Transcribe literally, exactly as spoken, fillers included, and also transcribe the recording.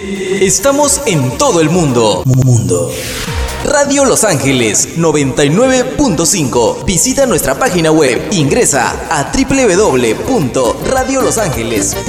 Estamos en todo el mundo. Mundo. Radio Los Ángeles noventa y nueve punto cinco. Visita nuestra página web. Ingresa a doble u doble u doble u punto radio los ángeles